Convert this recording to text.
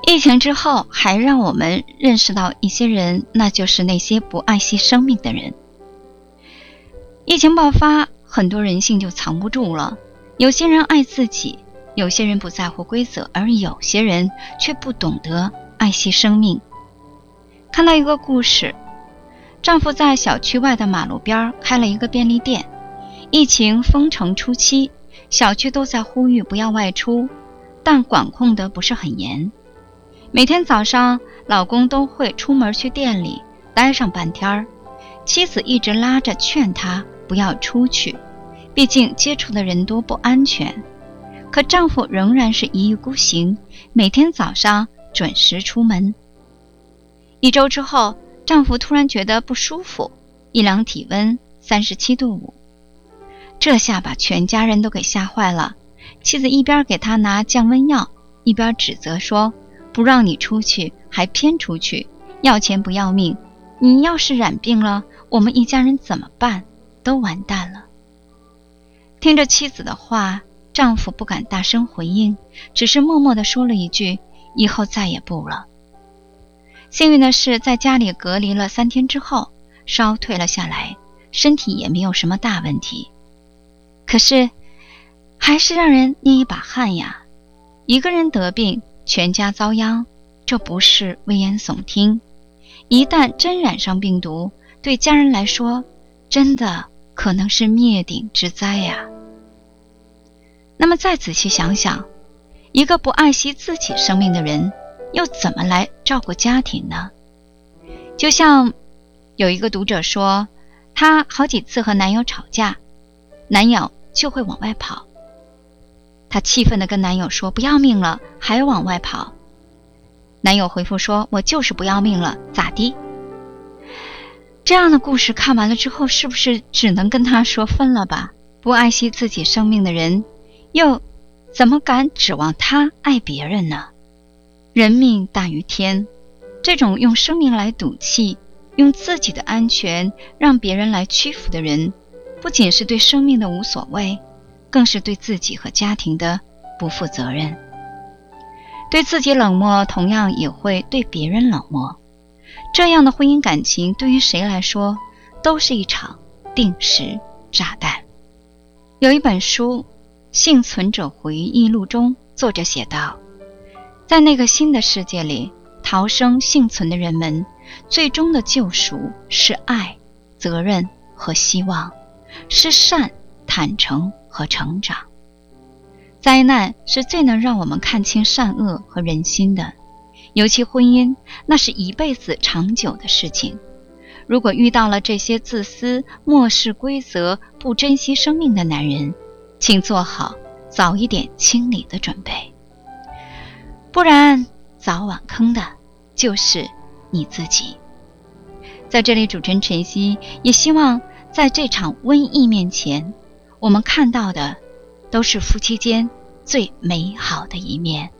疫情之后还让我们认识到一些人，那就是那些不爱惜生命的人。疫情爆发，很多人性就藏不住了，有些人爱自己，有些人不在乎规则，而有些人却不懂得爱惜生命。看到一个故事，丈夫在小区外的马路边开了一个便利店。疫情封城初期，小区都在呼吁不要外出，但管控得不是很严。每天早上，老公都会出门去店里待上半天，妻子一直拉着劝他不要出去，毕竟接触的人多不安全。可丈夫仍然是一意孤行，每天早上准时出门。1周之后，丈夫突然觉得不舒服，一量体温37.5度，这下把全家人都给吓坏了。妻子一边给他拿降温药，一边指责说，不让你出去还偏出去，要钱不要命，你要是染病了，我们一家人怎么办？都完蛋了。听着妻子的话，丈夫不敢大声回应，只是默默地说了一句，以后再也不了。幸运的是，在家里隔离了3天之后，烧退了下来，身体也没有什么大问题。可是还是让人捏一把汗呀，一个人得病，全家遭殃，这不是危言耸听。一旦真染上病毒，对家人来说，真的可能是灭顶之灾呀。那么再仔细想想，一个不爱惜自己生命的人，又怎么来照顾家庭呢？就像有一个读者说，她好几次和男友吵架，男友就会往外跑。她气愤地跟男友说，不要命了还往外跑。男友回复说，我就是不要命了，咋地？这样的故事看完了之后，是不是只能跟他说分了吧？不爱惜自己生命的人，又怎么敢指望他爱别人呢？人命大于天，这种用生命来赌气，用自己的安全让别人来屈服的人，不仅是对生命的无所谓，更是对自己和家庭的不负责任。对自己冷漠，同样也会对别人冷漠。这样的婚姻感情对于谁来说都是一场定时炸弹。有一本书《幸存者回忆录》中，作者写道，在那个新的世界里，逃生幸存的人们最终的救赎是爱、责任和希望，是善、坦诚和成长。灾难是最能让我们看清善恶和人心的，尤其婚姻，那是一辈子长久的事情。如果遇到了这些自私、漠视规则、不珍惜生命的男人，请做好早一点清理的准备，不然早晚坑的就是你自己。在这里，主持人晨曦也希望在这场瘟疫面前，我们看到的都是夫妻间最美好的一面。